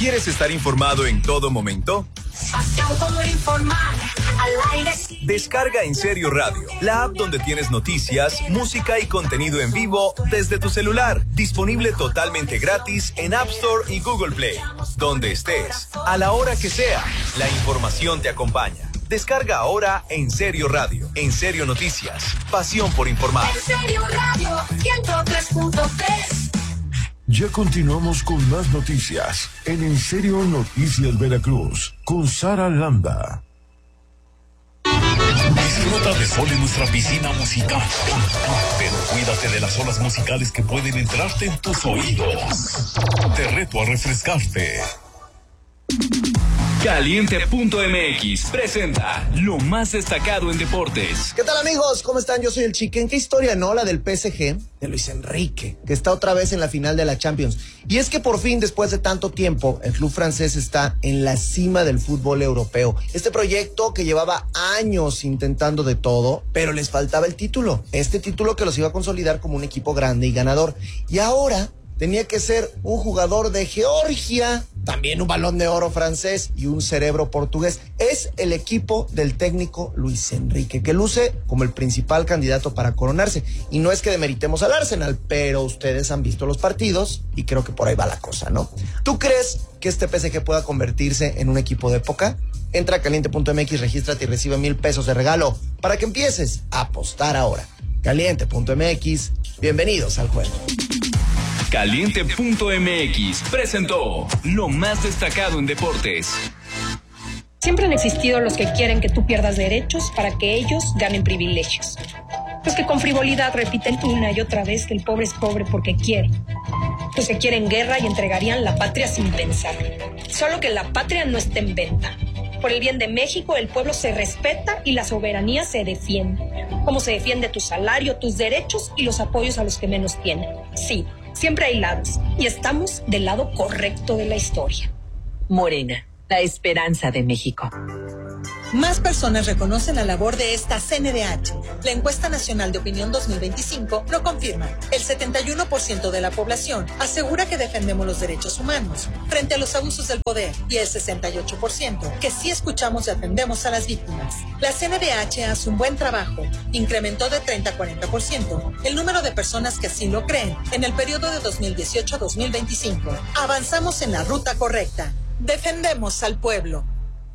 ¿Quieres estar informado en todo momento? Pasión por informar, al aire. Descarga En Serio Radio, la app donde tienes noticias, música y contenido en vivo desde tu celular. Disponible totalmente gratis en App Store y Google Play. Donde estés, a la hora que sea, la información te acompaña. Descarga ahora En Serio Radio, En Serio Noticias, pasión por informar. En Serio Radio 103.3. Ya continuamos con más noticias en Serio Noticias Veracruz con Sara Landa. Disfruta de sol en nuestra piscina musical, pero cuídate de las olas musicales que pueden entrarte en tus oídos. Te reto a refrescarte. Caliente.mx presenta lo más destacado en deportes. ¿Qué tal, amigos? ¿Cómo están? Yo soy el Chiquen. ¿Qué historia, no? La del PSG, de Luis Enrique, que está otra vez en la final de la Champions. Y es que por fin, después de tanto tiempo, el club francés está en la cima del fútbol europeo. Este proyecto que llevaba años intentando de todo, pero les faltaba el título. Este título que los iba a consolidar como un equipo grande y ganador. Y ahora tenía que ser un jugador de Georgia, también un Balón de Oro francés y un cerebro portugués. Es el equipo del técnico Luis Enrique, que luce como el principal candidato para coronarse. Y no es que demeritemos al Arsenal, pero ustedes han visto los partidos y creo que por ahí va la cosa, ¿no? ¿Tú crees que este PSG pueda convertirse en un equipo de época? Entra a caliente.mx, regístrate y recibe 1,000 pesos de regalo para que empieces a apostar ahora. Caliente.mx, bienvenidos al juego. Caliente.mx presentó lo más destacado en deportes. Siempre han existido los que quieren que tú pierdas derechos para que ellos ganen privilegios. Los que con frivolidad repiten una y otra vez que el pobre es pobre porque quiere. Los que quieren guerra y entregarían la patria sin pensar. Solo que la patria no está en venta. Por el bien de México, el pueblo se respeta y la soberanía se defiende. Como se defiende tu salario, tus derechos y los apoyos a los que menos tienen. Sí, siempre hay lados, y estamos del lado correcto de la historia. Morena, la esperanza de México. Más personas reconocen la labor de esta CNDH. La encuesta nacional de opinión 2025 lo confirma. El 71% de la población asegura que defendemos los derechos humanos frente a los abusos del poder y el 68% que sí escuchamos y atendemos a las víctimas. La CNDH hace un buen trabajo. Incrementó de 30 a 40% el número de personas que así lo creen en el periodo de 2018 a 2025. Avanzamos en la ruta correcta. Defendemos al pueblo.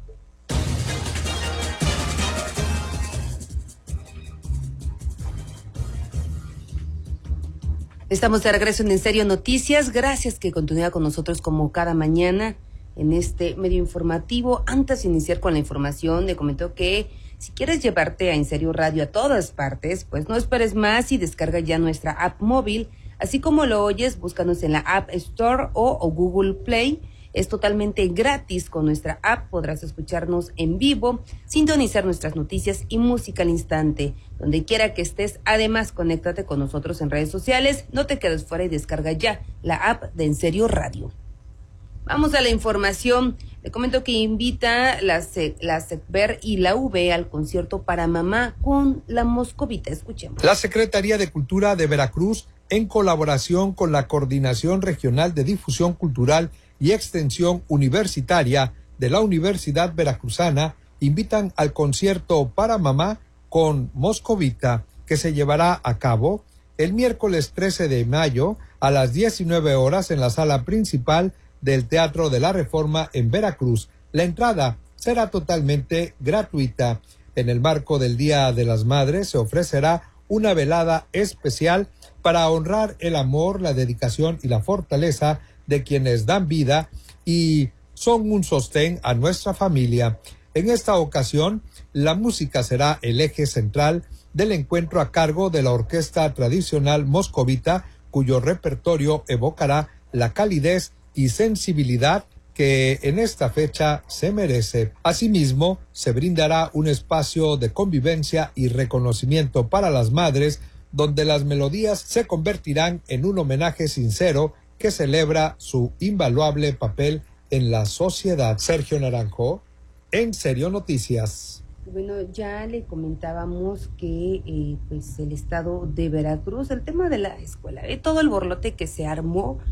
Estamos de regreso en Serio Noticias. Gracias que continúa con nosotros como cada mañana en este medio informativo. Antes de iniciar con la información, le comento que si quieres llevarte a En Serio Radio a todas partes, pues no esperes más y descarga ya nuestra app móvil. Así como lo oyes, búscanos en la App Store o Google Play. Es totalmente gratis. Con nuestra app podrás escucharnos en vivo, sintonizar nuestras noticias y música al instante, donde quiera que estés. Además, conéctate con nosotros en redes sociales. No te quedes fuera y descarga ya la app de En Serio Radio. Vamos a la información. Le comento que invita la SECVER y la UV al concierto para mamá con la Moscovita. Escuchemos. La Secretaría de Cultura de Veracruz, en colaboración con la Coordinación Regional de Difusión Cultural y Extensión Universitaria de la Universidad Veracruzana, invitan al concierto para mamá con Moscovita, que se llevará a cabo el miércoles 13 de mayo a las 19 horas en la sala principal del Teatro de la Reforma en Veracruz. La entrada será totalmente gratuita. En el marco del Día de las Madres se ofrecerá una velada especial para honrar el amor, la dedicación y la fortaleza de quienes dan vida y son un sostén a nuestra familia. En esta ocasión, la música será el eje central del encuentro a cargo de la Orquesta Tradicional Moscovita, cuyo repertorio evocará la calidez y sensibilidad que en esta fecha se merece. Asimismo, se brindará un espacio de convivencia y reconocimiento para las madres, donde las melodías se convertirán en un homenaje sincero que celebra su invaluable papel en la sociedad. Sergio Naranjo, En Serio Noticias. Bueno, ya le comentábamos que pues el estado de Veracruz, el tema de la escuela, todo el borlote que se armó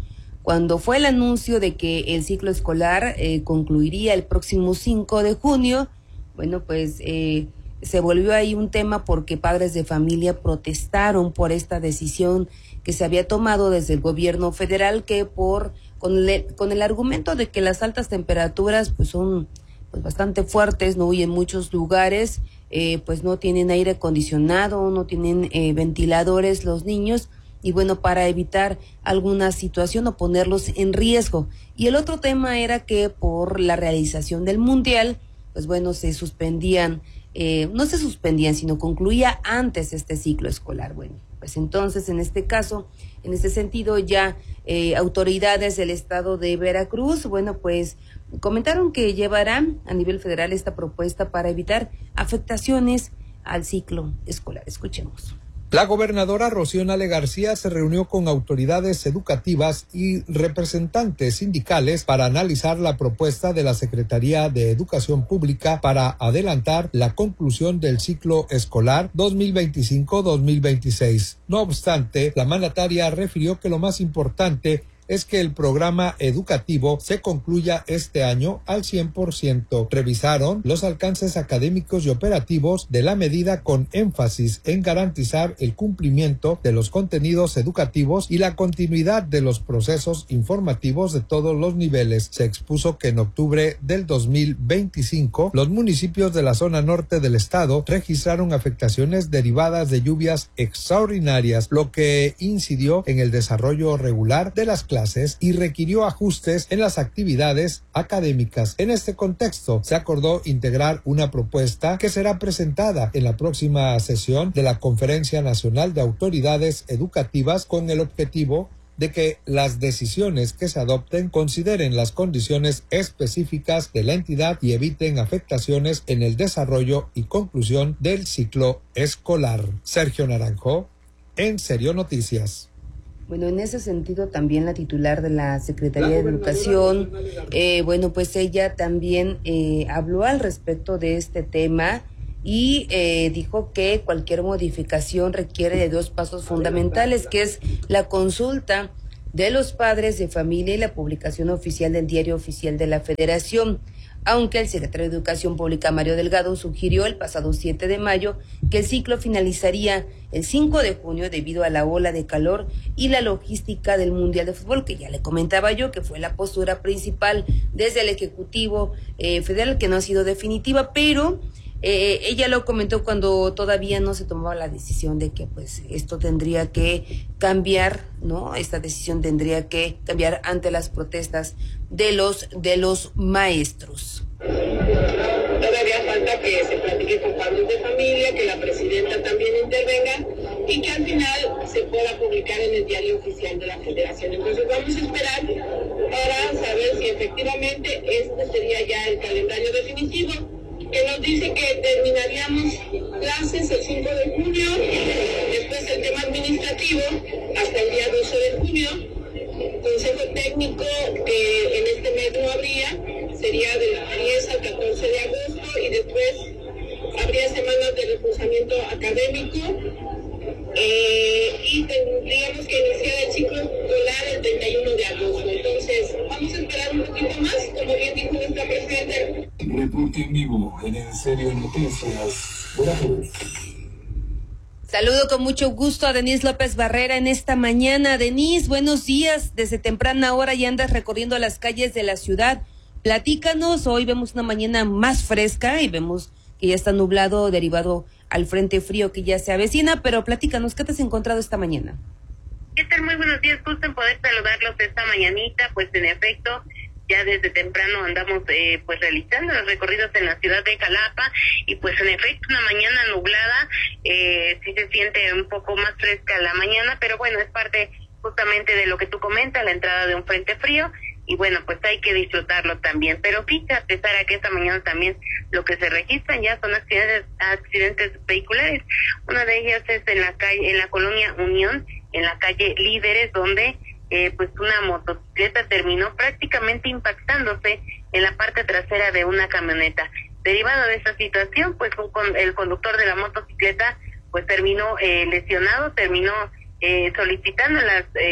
cuando fue el anuncio de que el ciclo escolar concluiría el próximo 5 de junio, bueno, pues se volvió ahí un tema porque padres de familia protestaron por esta decisión que se había tomado desde el gobierno federal, que con el argumento de que las altas temperaturas pues son pues bastante fuertes, ¿no? Y en muchos lugares pues no tienen aire acondicionado, no tienen ventiladores los niños, y bueno, para evitar alguna situación o ponerlos en riesgo. Y el otro tema era que por la realización del mundial, pues bueno, se suspendían, no se suspendían, sino concluía antes este ciclo escolar. Bueno, pues entonces en este caso, en este sentido ya autoridades del estado de Veracruz, bueno, pues comentaron que llevarán a nivel federal esta propuesta para evitar afectaciones al ciclo escolar. Escuchemos. La gobernadora Rocío Nale García se reunió con autoridades educativas y representantes sindicales para analizar la propuesta de la Secretaría de Educación Pública para adelantar la conclusión del ciclo escolar 2025-2026. No obstante, la mandataria refirió que lo más importante es que el programa educativo se concluya este año al 100%. Revisaron los alcances académicos y operativos de la medida con énfasis en garantizar el cumplimiento de los contenidos educativos y la continuidad de los procesos informativos de todos los niveles. Se expuso que en octubre del 2025 los municipios de la zona norte del estado registraron afectaciones derivadas de lluvias extraordinarias, lo que incidió en el desarrollo regular de las clases y requirió ajustes en las actividades académicas. En este contexto, se acordó integrar una propuesta que será presentada en la próxima sesión de la Conferencia Nacional de Autoridades Educativas con el objetivo de que las decisiones que se adopten consideren las condiciones específicas de la entidad y eviten afectaciones en el desarrollo y conclusión del ciclo escolar. Sergio Naranjo, En Serio Noticias. Bueno, en ese sentido también la titular de la Secretaría de Educación, bueno, pues ella también habló al respecto de este tema y dijo que cualquier modificación requiere de dos pasos fundamentales, que es la consulta de los padres de familia y la publicación oficial del Diario Oficial de la Federación. Aunque el secretario de Educación Pública, Mario Delgado, sugirió el pasado 7 de mayo que el ciclo finalizaría el 5 de junio debido a la ola de calor y la logística del Mundial de Fútbol, que ya le comentaba yo que fue la postura principal desde el Ejecutivo Federal, que no ha sido definitiva, pero ella lo comentó cuando todavía no se tomaba la decisión de que pues esto tendría que cambiar, ¿no? Esta decisión tendría que cambiar ante las protestas de los maestros. Todavía falta que se platique con padres de familia, que la presidenta también intervenga y que al final se pueda publicar en el Diario Oficial de la Federación. Entonces vamos a esperar para saber si efectivamente este sería ya el calendario definitivo, que nos dice que terminaríamos clases el 5 de junio, después el tema administrativo hasta el día 12 de junio, consejo técnico que en este mes no habría, sería del 10 al 14 de agosto y después habría semanas de reforzamiento académico y tendríamos que iniciar el ciclo escolar el 31 de agosto. Entonces vamos a esperar un poquito más, como bien dijo nuestra presidenta. Reporte en vivo en Serio Noticias, Veracruz. Saludo con mucho gusto a Denise López Barrera en esta mañana. Denise, buenos días. Desde temprana hora ya andas recorriendo las calles de la ciudad. Platícanos, hoy vemos una mañana más fresca y vemos que ya está nublado derivado al frente frío que ya se avecina, pero platícanos, ¿qué te has encontrado esta mañana? ¿Qué tal? Muy buenos días, gusto en poder saludarlos esta mañanita. Pues en efecto, ya desde temprano andamos pues realizando los recorridos en la ciudad de Jalapa y pues en efecto una mañana nublada, sí se siente un poco más fresca la mañana, pero bueno, es parte justamente de lo que tú comentas, la entrada de un frente frío. Y bueno, pues hay que disfrutarlo también. Pero fíjate, Sara, que esta mañana también lo que se registran ya son accidentes vehiculares. Una de ellas es en la calle, en la colonia Unión, en la calle Líderes, donde pues una motocicleta terminó prácticamente impactándose en la parte trasera de una camioneta. Derivado de esa situación, pues el conductor de la motocicleta pues terminó lesionado, terminó solicitando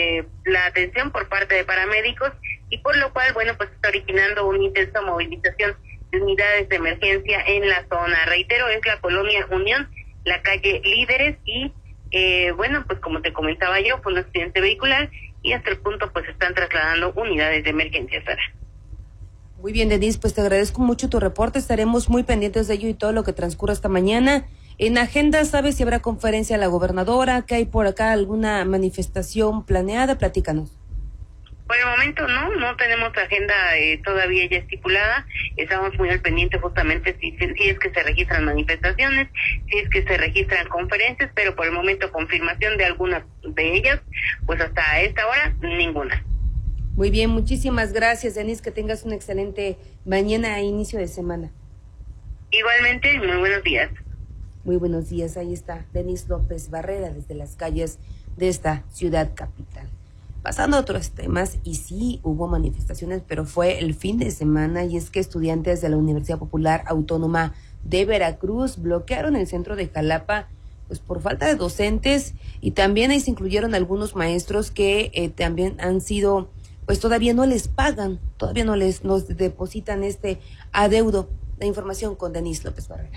la atención por parte de paramédicos, y por lo cual, bueno, pues está originando una intensa movilización de unidades de emergencia en la zona. Reitero, es la colonia Unión, la calle Líderes, y bueno, pues como te comentaba yo, fue un accidente vehicular, y hasta el punto pues están trasladando unidades de emergencia, Sara. Muy bien, Denise, pues te agradezco mucho tu reporte, estaremos muy pendientes de ello y todo lo que transcurra esta mañana. En agenda, ¿sabes si habrá conferencia a la gobernadora? ¿Que hay por acá alguna manifestación planeada? Platícanos. Por el momento no tenemos agenda todavía ya estipulada. Estamos muy al pendiente justamente si es que se registran manifestaciones, si es que se registran conferencias, pero por el momento confirmación de algunas de ellas, pues hasta esta hora ninguna. Muy bien, muchísimas gracias, Denise, que tengas una excelente mañana e inicio de semana. Igualmente, muy buenos días. Muy buenos días, ahí está Denise López Barrera desde las calles de esta ciudad capital. Pasando a otros temas, y sí hubo manifestaciones, pero fue el fin de semana, y es que estudiantes de la Universidad Popular Autónoma de Veracruz bloquearon el centro de Jalapa pues por falta de docentes, y también ahí se incluyeron algunos maestros que también han sido, pues todavía no les pagan, todavía nos depositan este adeudo. La información con Denise López Barrera.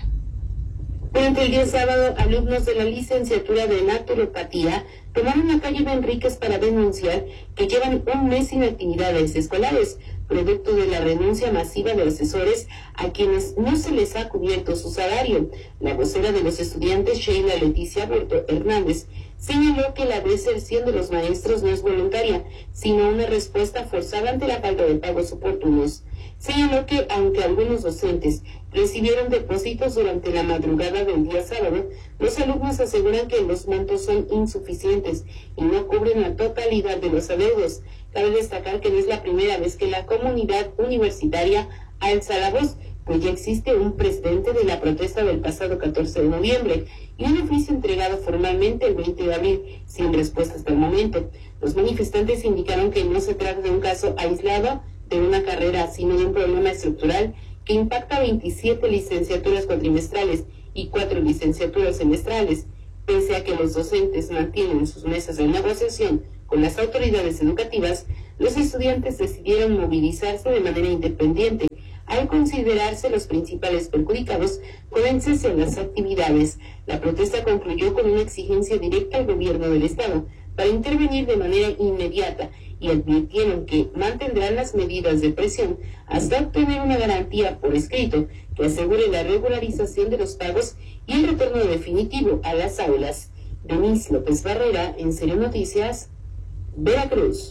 Durante el día sábado, alumnos de la licenciatura de naturopatía tomaron la calle de Enríquez para denunciar que llevan un mes sin actividades escolares, producto de la renuncia masiva de asesores a quienes no se les ha cubierto su salario. La vocera de los estudiantes, Sheila Leticia Berto Hernández, señaló que la deserción de los maestros no es voluntaria, sino una respuesta forzada ante la falta de pagos oportunos. Señaló que aunque algunos docentes recibieron depósitos durante la madrugada del día sábado, los alumnos aseguran que los montos son insuficientes y no cubren la totalidad de los adeudos. Cabe destacar que no es la primera vez que la comunidad universitaria alza la voz, pues ya existe un precedente de la protesta del pasado 14 de noviembre y un oficio entregado formalmente el 20 de abril, sin respuesta hasta el momento. Los manifestantes indicaron que no se trata de un caso aislado de una carrera, sino de un problema estructural que impacta 27 licenciaturas cuatrimestrales y 4 licenciaturas semestrales. Pese a que los docentes mantienen sus mesas de negociación con las autoridades educativas, los estudiantes decidieron movilizarse de manera independiente al considerarse los principales perjudicados con el cese en las actividades. La protesta concluyó con una exigencia directa al gobierno del estado para intervenir de manera inmediata, y advirtieron que mantendrán las medidas de presión hasta obtener una garantía por escrito que asegure la regularización de los pagos y el retorno definitivo a las aulas. Denise López Barrera, en Serio Noticias, Veracruz.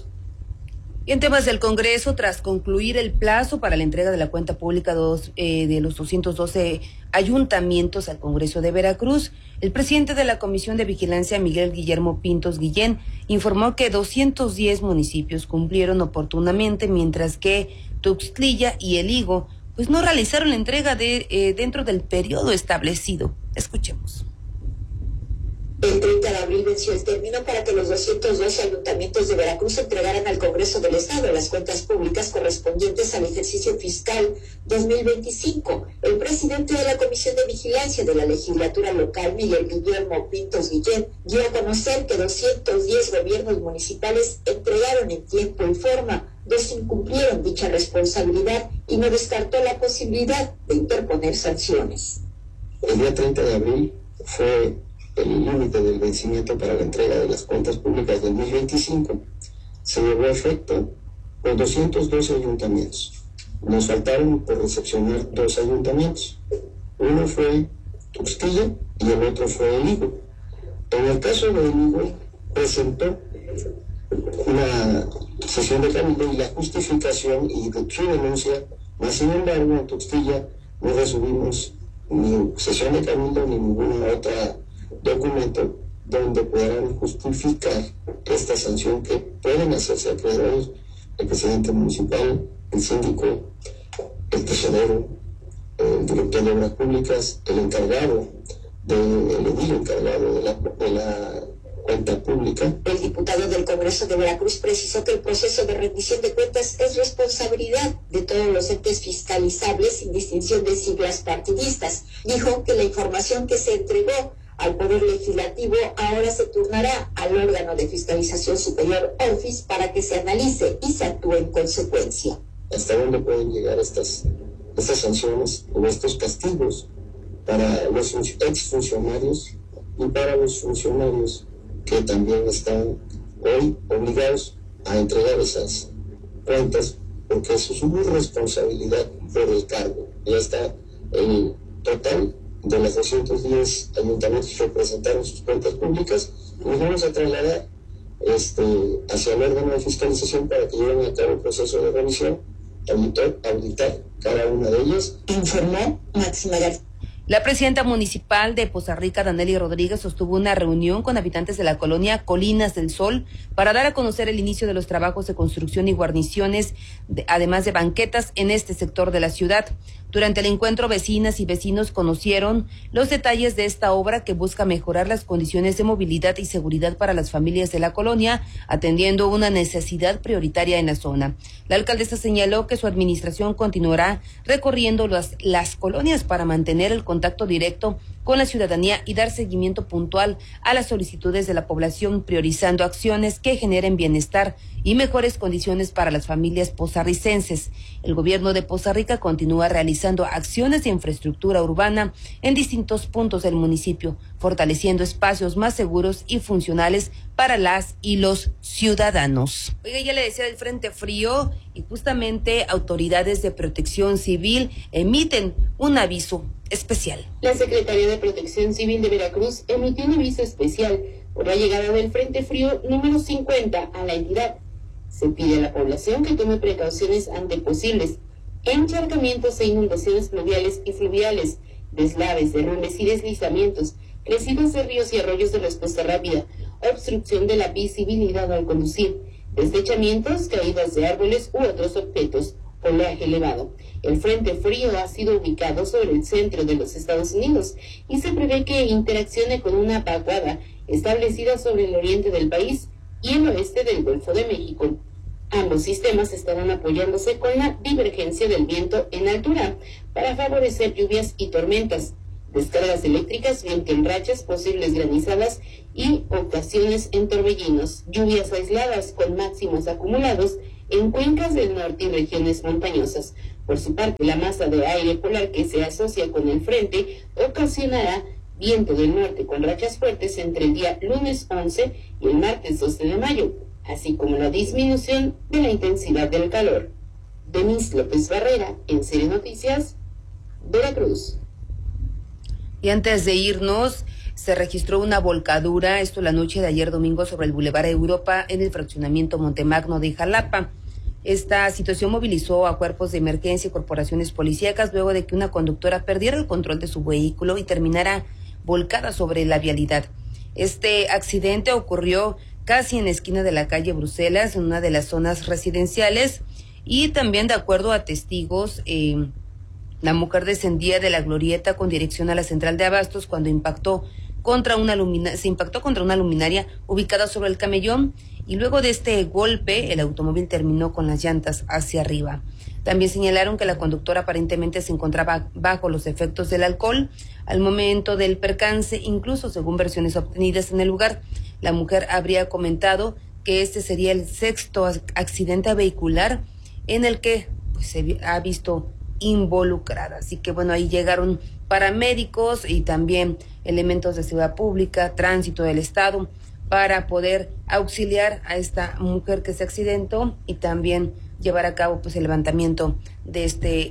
Y en temas del Congreso, tras concluir el plazo para la entrega de la cuenta pública de los 212 ayuntamientos al Congreso de Veracruz, el presidente de la Comisión de Vigilancia, Miguel Guillermo Pintos Guillén, informó que 210 municipios cumplieron oportunamente, mientras que Tuxtla y El Higo pues no realizaron la entrega dentro del periodo establecido. Escuchemos. El 30 de abril venció el término para que los 212 ayuntamientos de Veracruz entregaran al Congreso del Estado las cuentas públicas correspondientes al ejercicio fiscal 2025. El presidente de la Comisión de Vigilancia de la Legislatura Local, Miguel Guillermo Pintos Guillén, dio a conocer que 210 gobiernos municipales entregaron en tiempo y forma, 2 incumplieron dicha responsabilidad y no descartó la posibilidad de interponer sanciones. El día 30 de abril fue el límite del vencimiento para la entrega de las cuentas públicas del 2025. Se llevó a efecto por 212 ayuntamientos. Nos faltaron por recepcionar 2 ayuntamientos. Uno fue Tuxtla y el otro fue El Higo. En el caso de El Higo, presentó una sesión de cabildo y la justificación y de su denuncia, mas sin embargo en Tuxtla no recibimos ni sesión de cabildo ni ninguna otra documento donde puedan justificar esta sanción que pueden hacerse acreedores el presidente municipal, el síndico, el tesorero, el director de obras públicas, el encargado el edil encargado de la cuenta pública. El diputado del Congreso de Veracruz precisó que el proceso de rendición de cuentas es responsabilidad de todos los entes fiscalizables sin distinción de siglas partidistas. Dijo que la información que se entregó al Poder Legislativo, ahora se turnará al órgano de fiscalización superior, ORFIS, para que se analice y se actúe en consecuencia. ¿Hasta dónde pueden llegar estas sanciones o estos castigos para los exfuncionarios y para los funcionarios que también están hoy obligados a entregar esas cuentas, porque eso es su responsabilidad por el cargo? Ya está el total de los 210 ayuntamientos que presentaron sus cuentas públicas, y nos vamos a trasladar hacia el órgano de fiscalización para que lleven a cabo el proceso de revisión, auditar cada una de ellas. Informó Máxima García. La presidenta municipal de Poza Rica, Danely Rodríguez, sostuvo una reunión con habitantes de la colonia Colinas del Sol para dar a conocer el inicio de los trabajos de construcción y guarniciones, además de banquetas en este sector de la ciudad. Durante el encuentro, vecinas y vecinos conocieron los detalles de esta obra que busca mejorar las condiciones de movilidad y seguridad para las familias de la colonia, atendiendo una necesidad prioritaria en la zona. La alcaldesa señaló que su administración continuará recorriendo las colonias para mantener el contacto directo con la ciudadanía y dar seguimiento puntual a las solicitudes de la población, priorizando acciones que generen bienestar y mejores condiciones para las familias pozarricenses. El gobierno de Poza Rica continúa realizando acciones de infraestructura urbana en distintos puntos del municipio, fortaleciendo espacios más seguros y funcionales para las y los ciudadanos. Oiga, ya le decía del Frente Frío, y justamente autoridades de protección civil emiten un aviso especial. La Secretaría de Protección Civil de Veracruz emitió un aviso especial por la llegada del Frente Frío número 50 a la entidad. Se pide a la población que tome precauciones ante posibles encharcamientos e inundaciones pluviales y fluviales, deslaves, derrumbes y deslizamientos, crecidas de ríos y arroyos de respuesta rápida, obstrucción de la visibilidad al conducir, deslizamientos, caídas de árboles u otros objetos, oleaje elevado. El Frente Frío ha sido ubicado sobre el centro de los Estados Unidos y se prevé que interaccione con una vaguada establecida sobre el oriente del país y el oeste del Golfo de México. Ambos sistemas estarán apoyándose con la divergencia del viento en altura para favorecer lluvias y tormentas, descargas eléctricas, viento en rachas, posibles granizadas y ocasiones en torbellinos, lluvias aisladas con máximos acumulados en cuencas del norte y regiones montañosas. Por su parte, la masa de aire polar que se asocia con el frente ocasionará viento del norte con rachas fuertes entre el día lunes 11 y el martes 12 de mayo, así como la disminución de la intensidad del calor. Denise López Barrera, en Serie Noticias, Veracruz. Y antes de irnos, se registró una volcadura, esto la noche de ayer domingo, sobre el Boulevard Europa en el fraccionamiento Montemagno de Jalapa. Esta situación movilizó a cuerpos de emergencia y corporaciones policíacas luego de que una conductora perdiera el control de su vehículo y terminara volcada sobre la vialidad. Este accidente ocurrió casi en la esquina de la calle Bruselas, en una de las zonas residenciales, y también de acuerdo a testigos, la mujer descendía de la glorieta con dirección a la central de abastos cuando se impactó contra una luminaria ubicada sobre el camellón, y luego de este golpe el automóvil terminó con las llantas hacia arriba. También señalaron que la conductora aparentemente se encontraba bajo los efectos del alcohol al momento del percance. Incluso según versiones obtenidas en el lugar, la mujer habría comentado que este sería el 6º accidente vehicular en el que se ha visto involucrada. Así que bueno, ahí llegaron paramédicos y también elementos de seguridad pública, tránsito del estado, para poder auxiliar a esta mujer que se accidentó y también llevar a cabo pues el levantamiento de este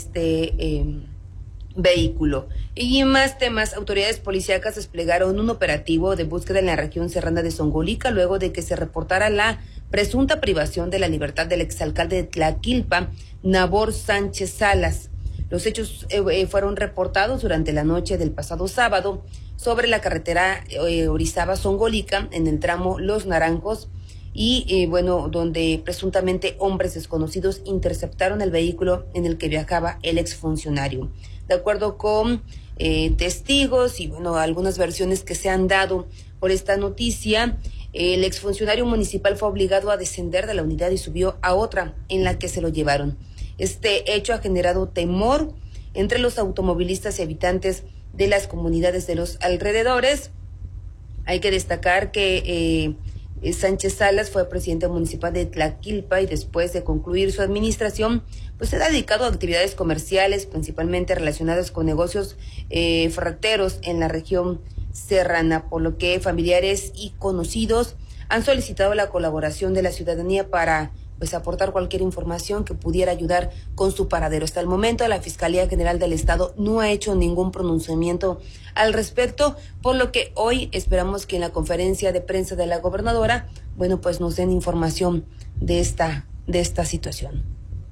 vehículo. Y más temas, autoridades policíacas desplegaron un operativo de búsqueda en la región serrana de Zongolica luego de que se reportara la presunta privación de la libertad del exalcalde de Tlaquilpa, Nabor Sánchez Salas. Los hechos fueron reportados durante la noche del pasado sábado sobre la carretera Orizaba-Zongolica en el tramo Los Naranjos y donde presuntamente hombres desconocidos interceptaron el vehículo en el que viajaba el exfuncionario. De acuerdo con testigos y algunas versiones que se han dado por esta noticia, el exfuncionario municipal fue obligado a descender de la unidad y subió a otra en la que se lo llevaron. Este hecho ha generado temor entre los automovilistas y habitantes de las comunidades de los alrededores. Hay que destacar que Sánchez Salas fue presidente municipal de Tlaquilpa y después de concluir su administración, pues se ha dedicado a actividades comerciales, principalmente relacionadas con negocios ferreteros en la región serrana, por lo que familiares y conocidos han solicitado la colaboración de la ciudadanía para pues aportar cualquier información que pudiera ayudar con su paradero. Hasta el momento, la Fiscalía General del Estado no ha hecho ningún pronunciamiento al respecto, por lo que hoy esperamos que en la conferencia de prensa de la gobernadora, bueno, pues nos den información de esta situación.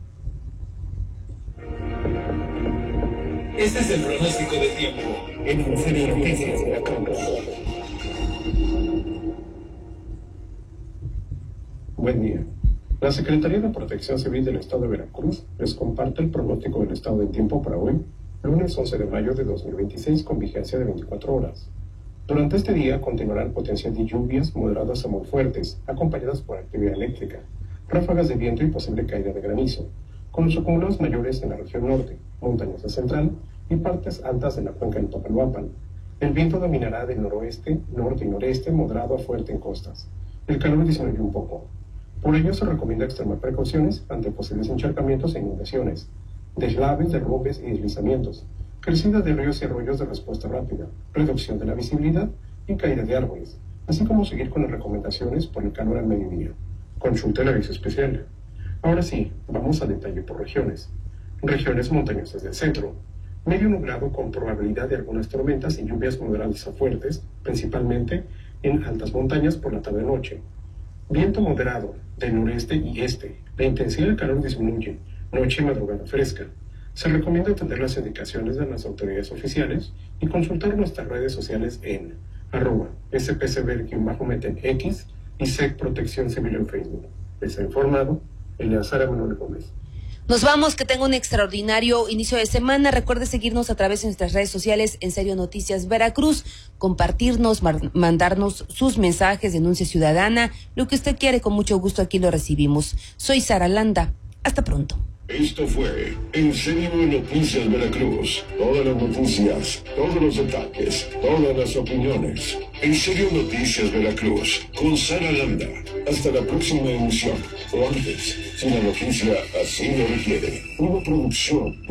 Este es el pronóstico de tiempo en Serio Noticias Veracruz. Buen día. La Secretaría de Protección Civil del Estado de Veracruz les comparte el pronóstico del estado del tiempo para hoy, lunes 11 de mayo de 2026, con vigencia de 24 horas. Durante este día continuará el potencial de lluvias moderadas a muy fuertes, acompañadas por actividad eléctrica, ráfagas de viento y posible caída de granizo, con los acumulados mayores en la región norte, montañosa central y partes altas de la cuenca del Topalhuapan. El viento dominará del noroeste, norte y noreste, moderado a fuerte en costas. El calor disminuye un poco. Por ello se recomienda extremar precauciones ante posibles encharcamientos e inundaciones, deslaves, derrumbes y deslizamientos, crecidas de ríos y arroyos de respuesta rápida, reducción de la visibilidad y caída de árboles, así como seguir con las recomendaciones por el calor al mediodía. Consulte el aviso especial. Ahora sí, vamos a detalle por regiones. Regiones montañosas del centro. Medio nublado con probabilidad de algunas tormentas y lluvias moderadas a fuertes, principalmente en altas montañas por la tarde-noche. Viento moderado del noreste y este. La intensidad del calor disminuye. Noche y madrugada fresca. Se recomienda atender las indicaciones de las autoridades oficiales y consultar nuestras redes sociales en @spcb_meten_x y SEC Protección Civil en Facebook. Les ha informado Eleazar Manuel Gómez. Nos vamos, que tenga un extraordinario inicio de semana. Recuerde seguirnos a través de nuestras redes sociales en Serio Noticias Veracruz, compartirnos, mandarnos sus mensajes, denuncia ciudadana, lo que usted quiere, con mucho gusto aquí lo recibimos. Soy Sara Landa. Hasta pronto. Esto fue En Serio Noticias Veracruz. Todas las noticias, todos los detalles, todas las opiniones. En Serio Noticias Veracruz, con Sara Landa. Hasta la próxima emisión. O antes, si la noticia así lo requiere. Una producción